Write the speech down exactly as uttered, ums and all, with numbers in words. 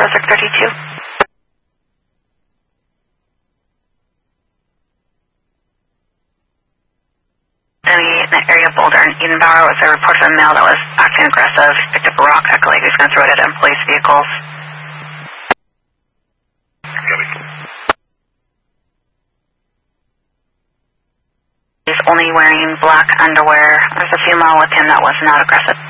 District thirty-two. In the area of Boulder and Edenbauer was a report of a male that was acting aggressive, picked up a rock, acting like he was going to throw it at police vehicles. He's only wearing black underwear. There's a female with him that was not aggressive.